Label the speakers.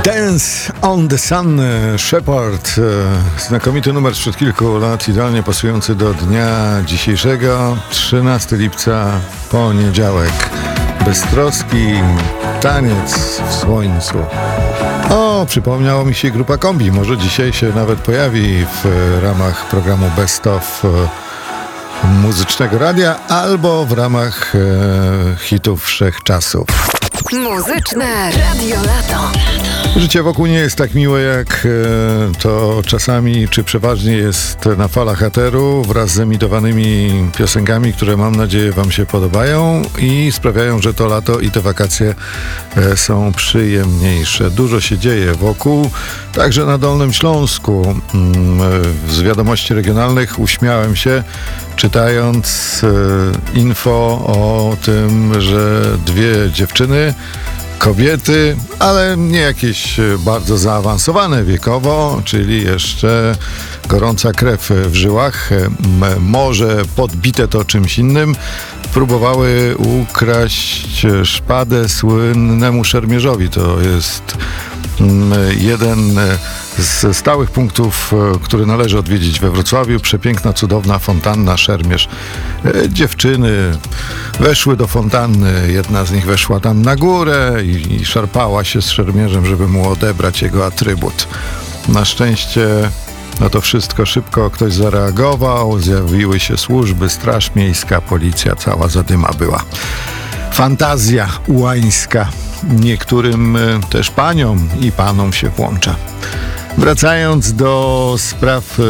Speaker 1: Dance on the Sun, Shepherd, znakomity numer sprzed kilku lat, idealnie pasujący do dnia dzisiejszego, 13 lipca, poniedziałek. Beztroski taniec w słońcu. O, przypomniało mi się grupa Kombi, może dzisiaj się nawet pojawi w ramach programu Best of Muzycznego Radia albo w ramach hitów wszechczasów.
Speaker 2: Muzyczne Radio Lato.
Speaker 1: Życie wokół nie jest tak miłe, jak to czasami, czy przeważnie jest na falach eteru, wraz z emitowanymi piosenkami, które mam nadzieję wam się podobają i sprawiają, że to lato i te wakacje są przyjemniejsze. Dużo się dzieje wokół, także na Dolnym Śląsku. Z wiadomości regionalnych uśmiałem się, czytając info o tym, że dwie dziewczyny, kobiety, ale nie jakieś bardzo zaawansowane wiekowo, czyli jeszcze gorąca krew w żyłach, może podbite to czymś innym, próbowały ukraść szpadę słynnemu szermierzowi. To jest jeden z stałych punktów, który należy odwiedzić we Wrocławiu. Przepiękna, cudowna fontanna Szermierz. Dziewczyny weszły do fontanny, jedna z nich weszła tam na górę i szarpała się z szermierzem, żeby mu odebrać jego atrybut. Na szczęście na to wszystko szybko ktoś zareagował, zjawiły się służby, straż miejska, policja, cała zadyma była. Fantazja ułańska niektórym też paniom i panom się włącza. Wracając do spraw